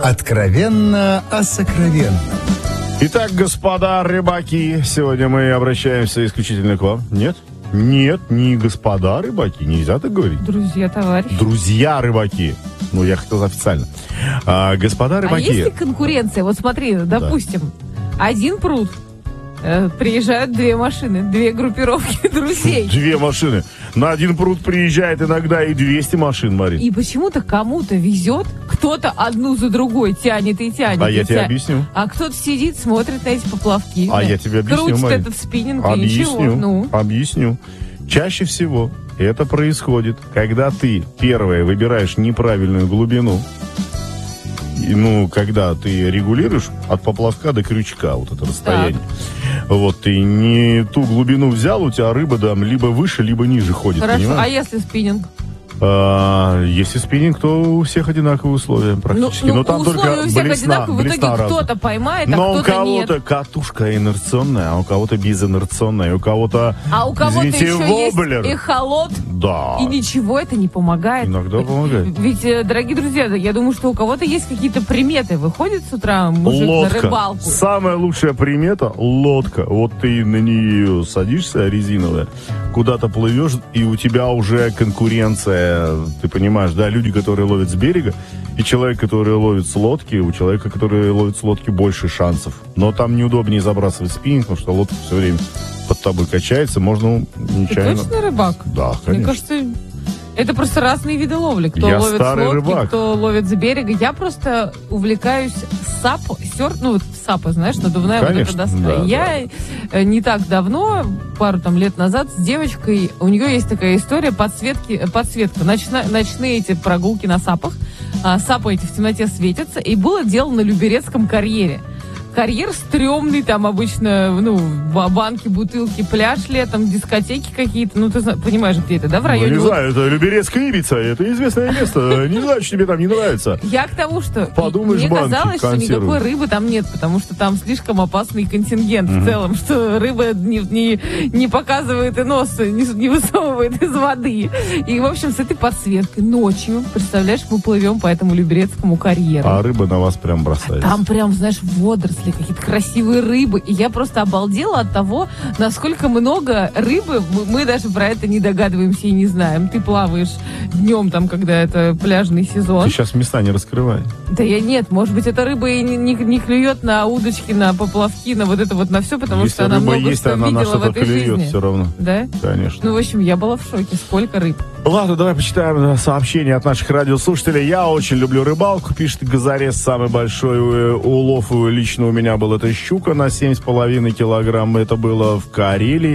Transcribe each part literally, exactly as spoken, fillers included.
Откровенно о сокровенном. Итак, господа рыбаки, сегодня мы обращаемся исключительно к вам. Нет? Нет, не господа рыбаки, нельзя так говорить. Друзья, товарищи. Друззья рыбаки. Ну, я хотел официально. А, господа рыбаки. А есть ли конкуренция? Вот смотри, допустим, да. один пруд. Приезжают две машины, две группировки друзей. Две машины. На один пруд приезжает иногда и двести машин, Марин. И почему-то кому-то везет, кто-то одну за другой тянет и тянет. А и я тебе тя... объясню. А кто-то сидит, смотрит на эти поплавки. А да. я тебе объясню, Крутит Марин. этот спиннинг Объясню, и ничего. Ну. Объясню. Чаще всего это происходит, когда ты, первое, выбираешь неправильную глубину. И, ну, когда ты регулируешь от поплавка до крючка, вот это расстояние. Так. Вот, ты не ту глубину взял, у тебя рыба там либо выше, либо ниже ходит. Хорошо, понимаешь? А если спиннинг? А, если спиннинг, то у всех одинаковые условия практически. Ну, Но там условия только у всех блесна, одинаковые, в итоге разная. кто-то поймает, а Но кто-то у кого-то нет. катушка инерционная, а у кого-то безинерционная, у кого-то, А у кого-то извините, еще воблер. есть эхолот, Да. и ничего это не помогает. Иногда помогает. Ведь, дорогие друзья, я думаю, что у кого-то есть какие-то приметы. Выходит с утра мужик Лодка. на рыбалку. Самая лучшая примета — лодка. Вот ты на нее садишься, резиновая, куда-то плывешь, и у тебя уже конкуренция, ты понимаешь, да, люди, которые ловят с берега, и человек, который ловит с лодки, у человека, который ловит с лодки, больше шансов. Но там неудобнее забрасывать спиннинг, потому что лодка все время под тобой качается, можно нечаянно... Ты точно рыбак? Да, конечно. Мне кажется, это просто разные виды ловли. Кто Я ловит с старый лодки, рыбак. кто ловит с берега. Я просто увлекаюсь сап, серф, ну вот сапа, знаешь, надувная Конечно, вот эта доска. да, Я да. не так давно, пару там лет назад, с девочкой, у нее есть такая история подсветки, подсветка, ночна, ночные эти прогулки на сапах. А, сапы эти в темноте светятся. И было дело на Люберецком карьере. Карьер стрёмный, там обычно, ну, банки, бутылки, пляж летом, дискотеки какие-то. Ну, ты понимаешь, где это, да, в районе? Ну, не вот... знаю, это Люберецкая Ибица, это известное место. Не знаю, что тебе там не нравится. Я к тому, что Подумаешь, мне банки, казалось, что консервы. никакой рыбы там нет, потому что там слишком опасный контингент Mm-hmm. в целом, что рыба не, не, не показывает и нос, не, не высовывает из воды. И, в общем, с этой подсветкой ночью, представляешь, мы плывем по этому Люберецкому карьеру. А рыба на вас прям бросается. Там прям, знаешь, водоросли, какие-то красивые рыбы. И я просто обалдела от того, насколько много рыбы. Мы, мы даже про это не догадываемся и не знаем. Ты плаваешь днем, там, когда это пляжный сезон. Ты сейчас места не раскрывай. Да я нет, может быть, эта рыба и не, не, не клюет на удочки, на поплавки, на вот это вот, на все, потому Если что она рыба много есть, что она на видела в что-то этой клюет жизни. все равно. Да? Конечно. Ну, в общем, я была в шоке. Сколько рыб. Ладно, давай почитаем сообщения от наших радиослушателей. Я очень люблю рыбалку, пишет Газарес. Самый большой улов лично у меня был это щука на семь с половиной килограмм. Это было в Карелии.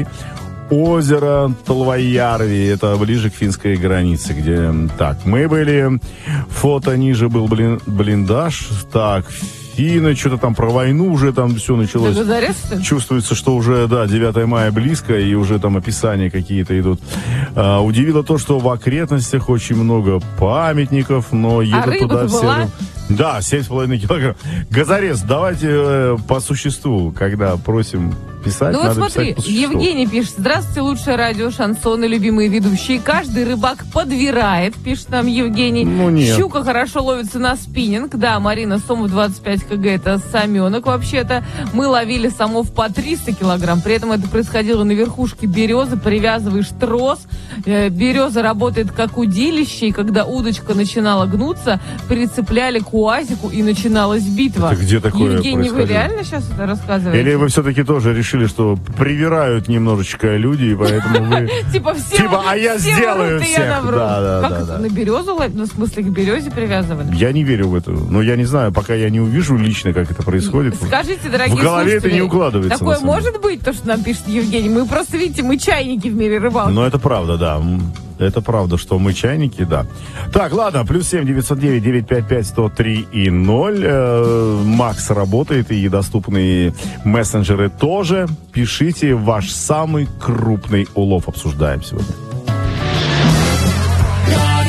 Озеро Талвоярви, это ближе к финской границе, где... Так, мы были... Фото ниже был блин, блиндаж. Так, Финны, что-то там про войну уже там все началось. Это Газарес, что ли? Чувствуется, что уже, да, девятое мая близко, и уже там описания какие-то идут. А, удивило то, что в окрестностях очень много памятников, но едут а рыба-то туда все... была? Да, семь с половиной килограмм. Газарес, давайте э, по существу, когда просим писать, Ну вот надо смотри, писать по существу. Евгений пишет: здравствуйте, лучшее радио, шансоны, любимые ведущие. Каждый рыбак подвирает, пишет нам Евгений. Ну, нет. Щука хорошо ловится на спиннинг. Да, Марина, сомов двадцать пять килограмм, это саменок вообще-то. Мы ловили самов по триста килограмм. При этом это происходило на верхушке березы. Привязываешь трос. Береза работает как удилище. И когда удочка начинала гнуться, прицепляли к уазику, и начиналась битва. Это где такое Евгений, вы происходило? реально сейчас это рассказываете? Или вы все-таки тоже решили, что привирают немножечко люди, и поэтому вы... Типа все, Типа, а я все сделаю врут, и всех. я навру. Да, да, Как да, это, да. на березу, лов- ну, в смысле, к березе привязывали? Я не верю в это. Но я не знаю, пока я не увижу лично, как это происходит. Скажите, дорогие В голове это слушатели, не укладывается, такое на самом деле. может быть, то, что нам пишет Евгений? Мы просто, видите, мы чайники в мире рыбалки. Но это правда, да. М, Это правда, что мы чайники, да. Так, ладно, плюс семь девятьсот девять девятьсот пятьдесят пять сто три и ноль. Э, Макс работает, и доступные мессенджеры тоже. Пишите ваш самый крупный улов. Обсуждаем сегодня.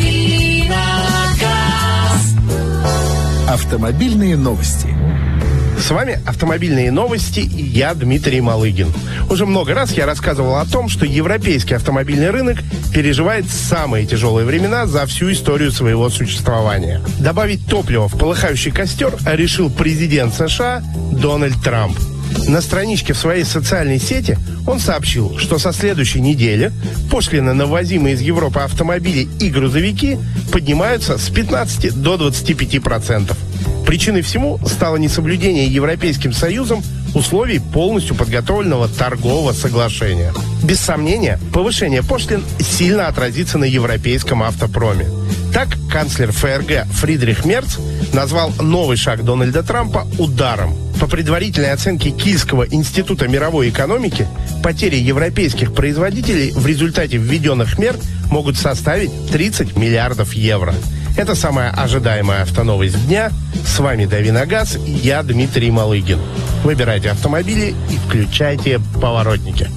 Автомобильные новости. С вами «Автомобильные новости» и я, Дмитрий Малыгин. Уже много раз я рассказывал о том, что европейский автомобильный рынок переживает самые тяжелые времена за всю историю своего существования. Добавить топливо в полыхающий костер решил президент США Дональд Трамп. На страничке в своей социальной сети он сообщил, что со следующей недели пошлины на ввозимые из Европы автомобили и грузовики поднимаются с пятнадцати до двадцати пяти процентов. Причиной всему стало несоблюдение Европейским Союзом условий полностью подготовленного торгового соглашения. Без сомнения, повышение пошлин сильно отразится на европейском автопроме. Так, канцлер ФРГ Фридрих Мерц назвал новый шаг Дональда Трампа ударом. По предварительной оценке Кильского института мировой экономики, потери европейских производителей в результате введенных мер могут составить тридцать миллиардов евро. Это самая ожидаемая автоновость дня. С вами Дави на газ и я, Дмитрий Малыгин. Выбирайте автомобили и включайте поворотники.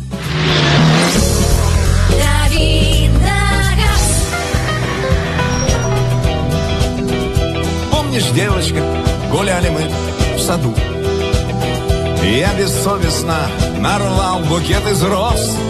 Дави на газ. Помнишь, девочка, гуляли мы в саду. Я бессовестно нарвал букет из роз.